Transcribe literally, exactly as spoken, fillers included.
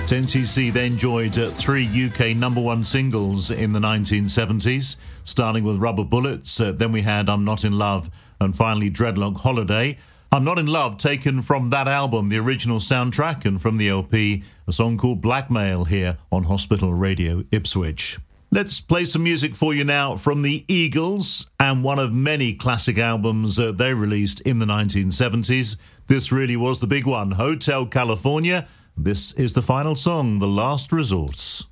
ten C C then enjoyed uh, three U K number one singles in the nineteen seventies, starting with Rubber Bullets, uh, then we had I'm Not in Love, and finally Dreadlock Holiday. I'm Not in Love, taken from that album, the original soundtrack, and from the L P, a song called Blackmail here on Hospital Radio Ipswich. Let's play some music for you now from the Eagles, and one of many classic albums uh, they released in the nineteen seventies. This really was the big one, Hotel California. This is the final song, The Last Resorts.